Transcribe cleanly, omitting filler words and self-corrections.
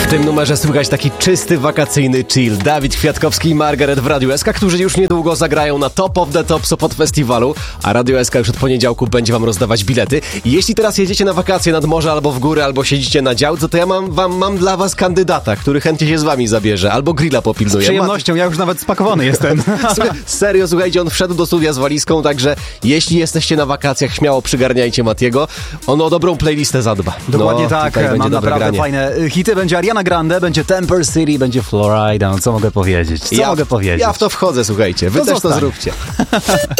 tym numerze słychać taki czysty, wakacyjny chill. Dawid Kwiatkowski i Margaret w Radiu SK, którzy już niedługo zagrają na Top of the Top Sopot Festiwalu, a Radio SK już od poniedziałku będzie wam rozdawać bilety. I jeśli teraz jedziecie na wakacje nad morze albo w góry, albo siedzicie na działce, to ja mam dla was kandydata, który chętnie się z wami zabierze, albo grilla popilnuje. Z przyjemnością, ja już nawet spakowany jestem. Serio, słuchajcie, on wszedł do studia z walizką, także jeśli jesteście na wakacjach, śmiało przygarniajcie Matiego. On o dobrą playlistę zadba. Dokładnie tak, mam naprawdę fajne hity. Będzie Ariana Grande, będzie Temper City, będzie Florida. No co mogę powiedzieć? Ja w to wchodzę, słuchajcie. Wy też to zróbcie.